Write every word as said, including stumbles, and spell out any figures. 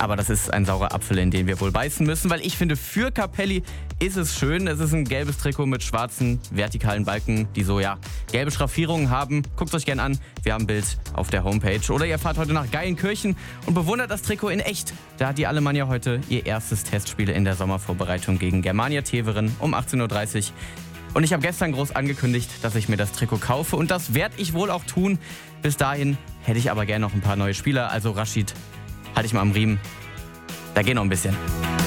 Aber das ist ein saurer Apfel, in den wir wohl beißen müssen, weil ich finde, für Capelli ist es schön. Es ist ein gelbes Trikot mit schwarzen vertikalen Balken, die so, ja, gelbe Schraffierungen haben. Guckt euch gerne an. Wir haben ein Bild auf der Homepage. Oder ihr fahrt heute nach Geilenkirchen und bewundert das Trikot in echt. Da hat die Alemannia heute ihr erstes Testspiel in der Sommervorbereitung gegen Germania Teveren um achtzehn Uhr dreißig. Und ich habe gestern groß angekündigt, dass ich mir das Trikot kaufe. Und das werde ich wohl auch tun. Bis dahin hätte ich aber gerne noch ein paar neue Spieler. Also Rashid, halte ich mal am Riemen. Da geht noch ein bisschen.